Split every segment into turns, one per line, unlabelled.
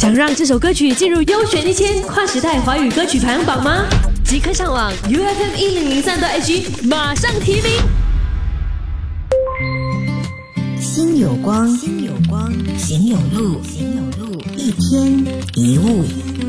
想让这首歌曲进入优选1000跨时代华语歌曲排行榜吗？即刻上网 UFM1003.SG 马上提名。
心有光，行有路，一天一物。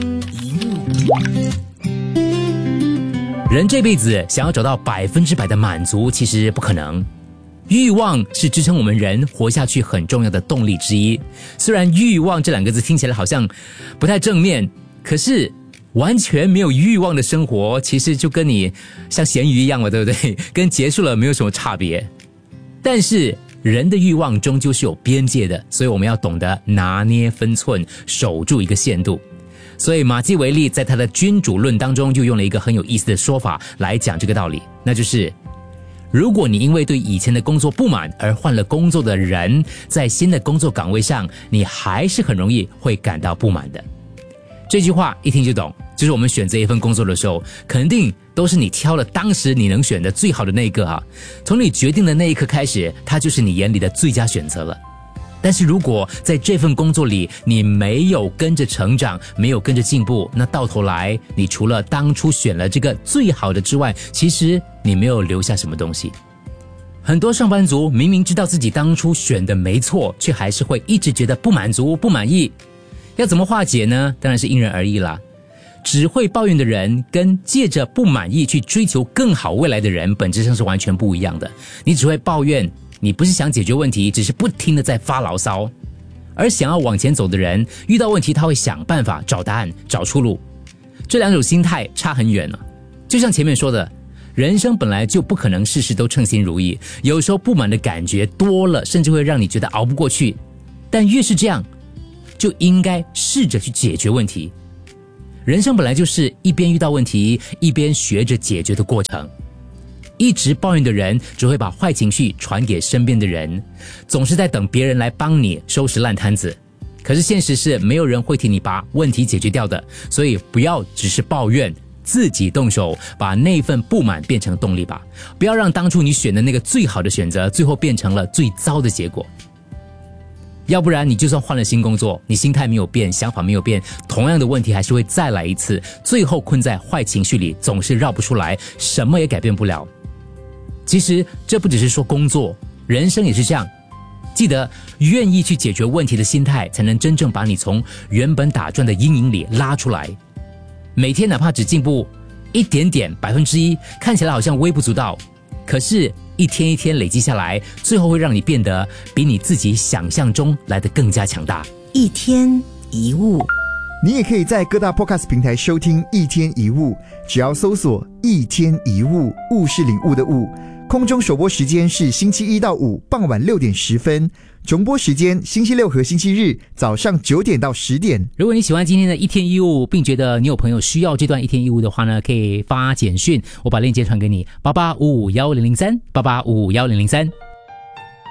人这辈子想要找到100%的满足，其实不可能。欲望是支撑我们人活下去很重要的动力之一。虽然欲望这2个字听起来好像不太正面，可是完全没有欲望的生活，其实就跟你像咸鱼一样嘛，对不对？跟结束了没有什么差别。但是人的欲望终究是有边界的，所以我们要懂得拿捏分寸，守住一个限度。所以马基维利在他的君主论当中就用了一个很有意思的说法来讲这个道理，那就是如果你因为对以前的工作不满而换了工作的人，在新的工作岗位上，你还是很容易会感到不满的。这句话一听就懂，就是我们选择一份工作的时候，肯定都是你挑了当时你能选的最好的那一个啊。从你决定的那一刻开始，它就是你眼里的最佳选择了。但是如果在这份工作里你没有跟着成长，没有跟着进步，那到头来你除了当初选了这个最好的之外，其实你没有留下什么东西。很多上班族明明知道自己当初选的没错，却还是会一直觉得不满足、不满意。要怎么化解呢？当然是因人而异啦。只会抱怨的人跟借着不满意去追求更好未来的人本质上是完全不一样的。你只会抱怨，你不是想解决问题，只是不停地在发牢骚。而想要往前走的人，遇到问题他会想办法找答案，找出路。这2种心态差很远了。就像前面说的，人生本来就不可能事事都称心如意，有时候不满的感觉多了，甚至会让你觉得熬不过去。但越是这样，就应该试着去解决问题。人生本来就是一边遇到问题，一边学着解决的过程。一直抱怨的人只会把坏情绪传给身边的人，总是在等别人来帮你收拾烂摊子。可是现实是没有人会替你把问题解决掉的，所以不要只是抱怨，自己动手把那份不满变成动力吧。不要让当初你选的那个最好的选择，最后变成了最糟的结果。要不然你就算换了新工作，你心态没有变，想法没有变，同样的问题还是会再来一次，最后困在坏情绪里，总是绕不出来，什么也改变不了。其实这不只是说工作，人生也是这样。记得愿意去解决问题的心态，才能真正把你从原本打转的阴影里拉出来。每天哪怕只进步一点点1%，看起来好像微不足道，可是一天一天累积下来，最后会让你变得比你自己想象中来得更加强大。
一天一物。
你也可以在各大 Podcast 平台收听一天一物，只要搜索一天一物，物是领悟的物。空中首播时间是星期1到5傍晚6点10分，重播时间星期6和星期日早上9点到10点。
如果你喜欢今天的一天一物，并觉得你有朋友需要这段一天一物的话呢，可以发简讯，我把链接传给你，88551003，88551003。